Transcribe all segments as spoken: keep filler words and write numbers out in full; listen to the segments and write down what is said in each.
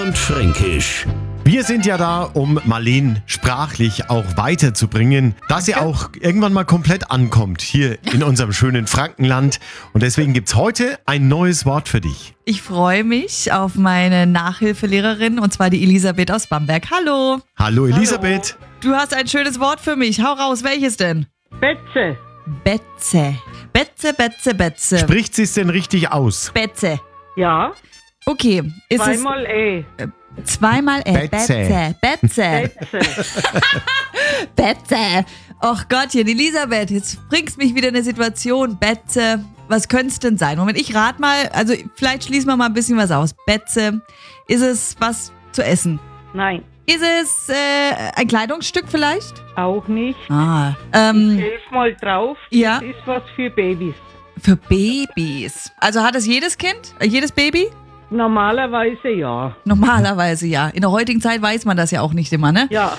Und Fränkisch. Wir sind ja da, um Marleen sprachlich auch weiterzubringen, dass sie auch irgendwann mal komplett ankommt hier in unserem schönen Frankenland. Und deswegen gibt's heute ein neues Wort für dich. Ich freue mich auf meine Nachhilfelehrerin, und zwar die Elisabeth aus Bamberg. Hallo. Hallo Elisabeth. Du hast ein schönes Wort für mich. Hau raus, welches denn? Betze. Betze. Betze, Betze, Betze. Spricht sie es denn richtig aus? Betze. Ja. Okay. Ist Zweimal E. es zweimal äh, Betze. Betze. Betze. Betze. Betze. Och Gottchen, Elisabeth, jetzt bringst mich wieder in eine Situation. Betze. Was könnte es denn sein? Moment, ich rate mal, also vielleicht schließen wir mal ein bisschen was aus. Betze. Ist es was zu essen? Nein, Ist es äh, ein Kleidungsstück vielleicht? auch nicht. Ah. Ähm, Elf mal drauf. Ja. Das ist was für Babys. für Babys. Also hat es jedes Kind? Äh, jedes Baby? Normalerweise ja. Normalerweise ja. In der heutigen Zeit weiß man das ja auch nicht immer, ne? Ja.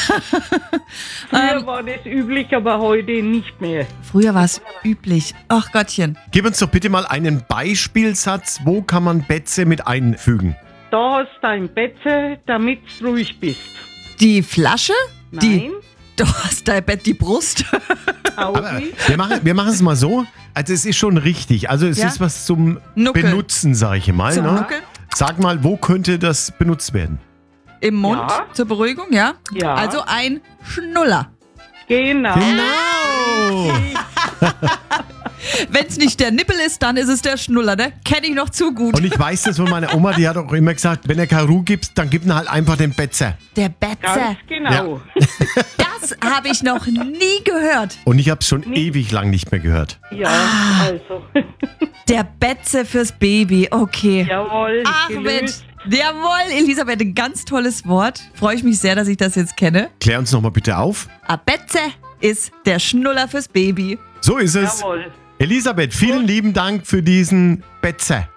Früher war das üblich, aber heute nicht mehr. Früher war es üblich. Ach Gottchen. Gib uns doch bitte mal einen Beispielsatz. Wo kann man Betze mit einfügen? Da hast du dein Betze, damit du ruhig bist. Die Flasche? Die, Nein, du hast dein Bett, die Brust. auch Aber nicht. wir machen, wir machen es mal so. Also es ist schon richtig. Also es Ja? ist was zum Nuckeln. Benutzen, sage ich mal. Zum Ne? Nuckeln? Sag mal, wo könnte das benutzt werden? Im Mund Ja. zur Beruhigung, ja? Ja. Also ein Schnuller. Genau. Genau. Wenn es nicht der Nippel ist, dann ist es der Schnuller, ne? Kenne ich noch zu gut. Und ich weiß das von meiner Oma, die hat auch immer gesagt, wenn er Karu gibst, dann gib ihn halt einfach den Betze. Der Betze. Ganz genau. Das habe ich noch nie gehört. Und ich habe es schon ewig lang nicht mehr gehört. Ja, Ah. also. Der Betze fürs Baby, okay. Jawohl, Ach Mensch, gelöst. jawohl, Elisabeth, ein ganz tolles Wort. Freue ich mich sehr, dass ich das jetzt kenne. Klär uns nochmal bitte auf. A Betze ist der Schnuller fürs Baby. So ist es. Jawohl. Elisabeth, vielen lieben Dank für diesen Betze.